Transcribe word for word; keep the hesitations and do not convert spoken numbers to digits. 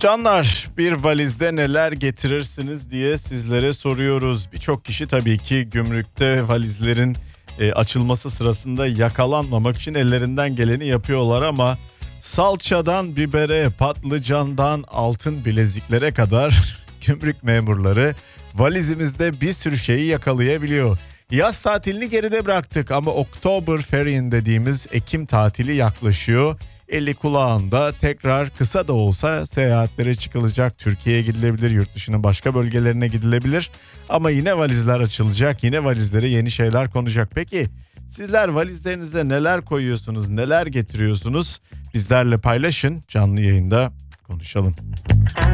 Canlar, bir valizde neler getirirsiniz diye sizlere soruyoruz. Birçok kişi tabii ki gümrükte valizlerin e, açılması sırasında yakalanmamak için ellerinden geleni yapıyorlar ama salçadan bibere, patlıcandan altın bileziklere kadar gümrük memurları valizimizde bir sürü şeyi yakalayabiliyor. Yaz tatilini geride bıraktık ama Oktoberferien dediğimiz Ekim tatili yaklaşıyor. Eli kulağında tekrar kısa da olsa seyahatlere çıkılacak. Türkiye'ye gidilebilir, yurt dışının başka bölgelerine gidilebilir. Ama yine valizler açılacak, yine valizlere yeni şeyler konacak. Peki sizler valizlerinize neler koyuyorsunuz, neler getiriyorsunuz? Bizlerle paylaşın, canlı yayında konuşalım.